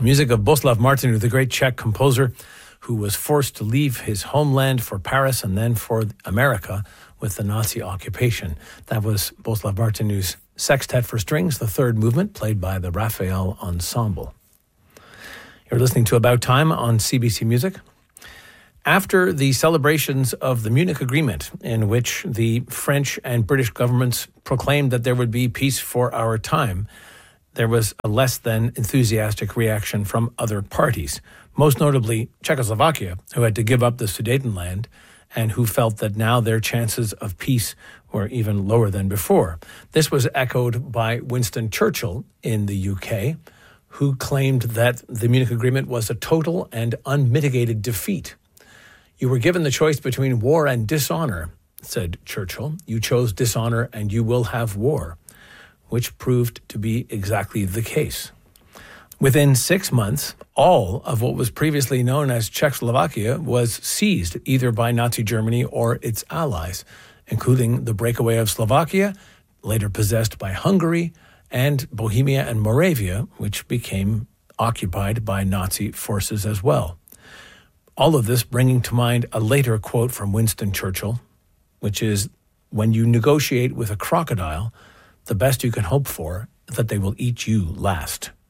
Music of Boleslav Martinu, the great Czech composer who was forced to leave his homeland for Paris and then for America with the Nazi occupation. That was Boleslav Martinu's Sextet for Strings, the third movement, played by the Raphael Ensemble. You're listening to About Time on CBC Music. After the celebrations of the Munich Agreement, in which the French and British governments proclaimed that there would be peace for our time, there was a less than enthusiastic reaction from other parties, most notably Czechoslovakia, who had to give up the Sudetenland and who felt that now their chances of peace were even lower than before. This was echoed by Winston Churchill in the UK, who claimed that the Munich Agreement was a total and unmitigated defeat. "You were given the choice between war and dishonor," said Churchill. "You chose dishonor and you will have war," which proved to be exactly the case. Within 6 months, all of what was previously known as Czechoslovakia was seized either by Nazi Germany or its allies, including the breakaway of Slovakia, later possessed by Hungary, and Bohemia and Moravia, which became occupied by Nazi forces as well. All of this bringing to mind a later quote from Winston Churchill, which is, "When you negotiate with a crocodile, the best you can hope for is that they will eat you last."